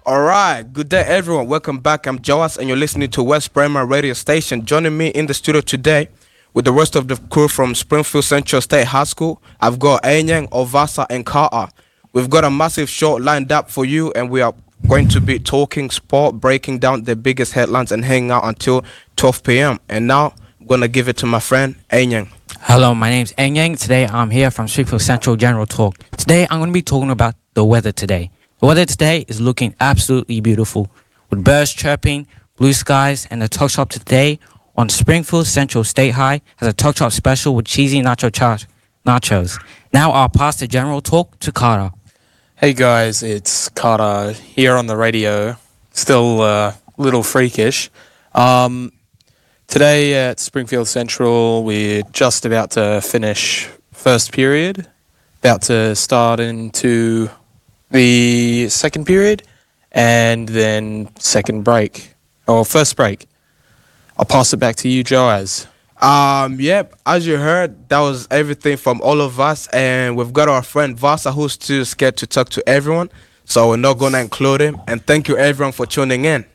All right, good day, everyone. Welcome back. I'm Joas, and you're listening to West Bremer Radio Station. Joining me in the studio today with the rest of the crew from Springfield Central State High School, I've got Anyang, Ovasa, and Carter. We've got a massive show lined up for you, and we are going to be talking sport, breaking down the biggest headlines, and hanging out until 12 p.m. And now, I'm going to give it to my friend, Anyang. Hello, my name's Eng Yang. Today I'm here from Springfield Central General Talk. Today I'm going to be talking about the weather today. The weather today is looking absolutely beautiful with birds chirping, blue skies, and the talk shop today on Springfield Central State High has a talk shop special with cheesy nachos. Now I'll pass the General Talk to Carter. Hey guys, it's Carter here on the radio. Still a little freakish. Today at Springfield Central, we're just about to finish first period, about to start into the second period, and then first break. I'll pass it back to you, Joaz. Yep, as you heard, that was everything from all of us, and we've got our friend Vasa who's too scared to talk to everyone, so we're not gonna include him. And thank you everyone for tuning in.